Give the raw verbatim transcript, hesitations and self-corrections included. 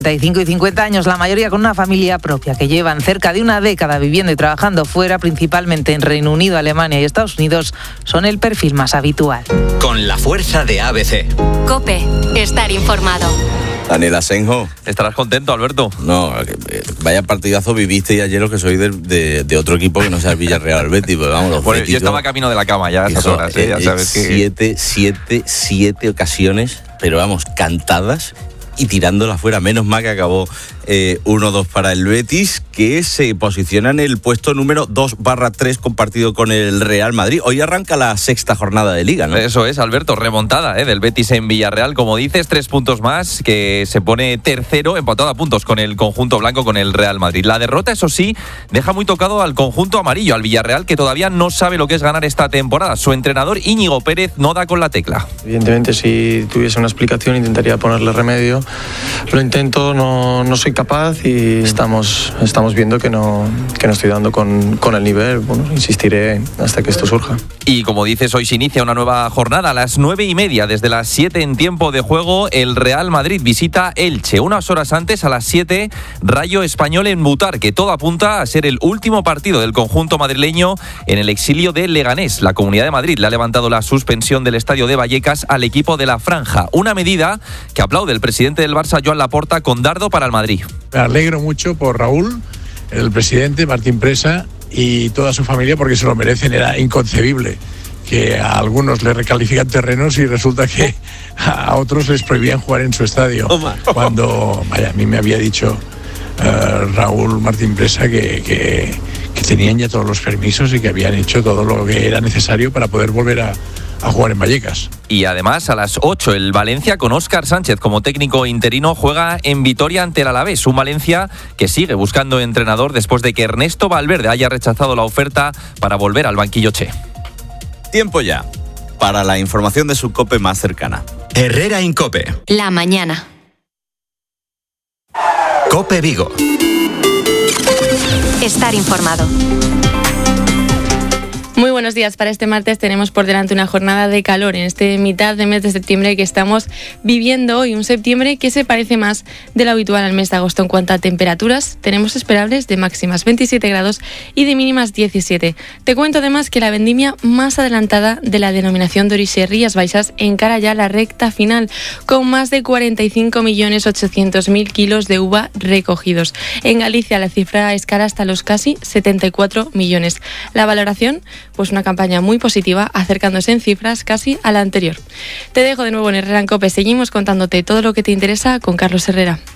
cuarenta y cinco y cincuenta años, la mayoría con una familia propia, que llevan cerca de una década viviendo y trabajando fuera, principalmente en Reino Unido, Alemania y Estados Unidos, son el perfil más habitual. Con la fuerza de A B C. COPE. Estar informado. Daniel Asenjo. ¿Estarás contento, Alberto? No, vaya partidazo viviste ayer, los que soy de, de, de otro equipo que no sea el Villarreal Betis, pero vamos, los bueno, Betis, yo estaba camino de la cama ya a esas horas, ¿eh? Ya sabes que... Siete, siete, siete ocasiones, pero vamos, cantadas y tirándola fuera. Menos mal que acabó eh, uno dos para el Betis, que se posiciona en el puesto número dos barra tres compartido con el Real Madrid. Hoy arranca la sexta jornada de Liga, ¿no? Eso es, Alberto, remontada ¿eh? del Betis en Villarreal, como dices, tres puntos más, que se pone tercero, empatado a puntos con el conjunto blanco, con el Real Madrid. La derrota, eso sí, deja muy tocado al conjunto amarillo, al Villarreal, que todavía no sabe lo que es ganar esta temporada. Su entrenador, Íñigo Pérez, no da con la tecla. Evidentemente, si tuviese una explicación, intentaría ponerle remedio. Lo intento, no, no soy capaz y estamos, estamos viendo que no, que no estoy dando con, con el nivel. Bueno, insistiré hasta que esto surja. Y como dices, hoy se inicia una nueva jornada a las nueve y media, desde las siete en tiempo de juego. El Real Madrid visita Elche. Unas horas antes, a las siete, Rayo Español en Butar, que todo apunta a ser el último partido del conjunto madrileño en el exilio de Leganés. La Comunidad de Madrid le ha levantado la suspensión del estadio de Vallecas al equipo de la Franja. Una medida que aplaude el presidente del Barça, Joan Laporta, con dardo para el Madrid. Me alegro mucho por Raúl, el presidente, Martín Presa y toda su familia, porque se lo merecen. Era inconcebible que a algunos le recalifican terrenos y resulta que a otros les prohibían jugar en su estadio. Cuando, vaya, a mí me había dicho uh, Raúl Martín Presa que, que, que tenían ya todos los permisos y que habían hecho todo lo que era necesario para poder volver a a jugar en Vallecas. Y además, a las ocho, el Valencia, con Óscar Sánchez como técnico interino, juega en Vitoria ante el Alavés. Un Valencia que sigue buscando entrenador después de que Ernesto Valverde haya rechazado la oferta para volver al banquillo Che. Tiempo ya para la información de su COPE más cercana. Herrera en COPE. La mañana. COPE Vigo. Estar informado. Muy buenos días. Para este martes tenemos por delante una jornada de calor en este mitad de mes de septiembre que estamos viviendo hoy. Un septiembre que se parece más de lo habitual al mes de agosto en cuanto a temperaturas. Tenemos esperables de máximas veintisiete grados y de mínimas diecisiete. Te cuento además que la vendimia más adelantada de la denominación de Orixe Rías Baixas encara ya la recta final, con más de cuarenta y cinco millones ochocientos mil kilos de uva recogidos. En Galicia la cifra escala hasta los casi setenta y cuatro millones. La valoración, pues una campaña muy positiva, acercándose en cifras casi a la anterior. Te dejo de nuevo en Herrera en COPE. Seguimos contándote todo lo que te interesa con Carlos Herrera.